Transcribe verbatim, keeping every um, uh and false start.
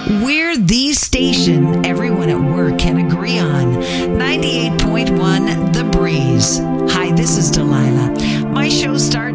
We're the station everyone at work can agree on. ninety-eight point one The Breeze. Hi, this is Delilah. My show starts